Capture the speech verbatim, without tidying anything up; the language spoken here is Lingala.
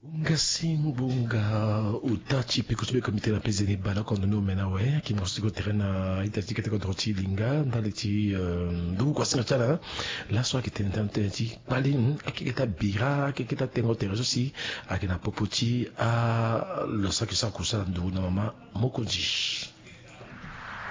Ngasim bunga utachi pekuchube komite na pezeni bala kondo no mena we ki mosiko terena itati kete ko droti linga ndaleti ndu kwa singa chala la so ki tentante ti palin akiketa bira akiketa tengo tereso si akina popoti a lo saki sa kusa ndu na mama mokonji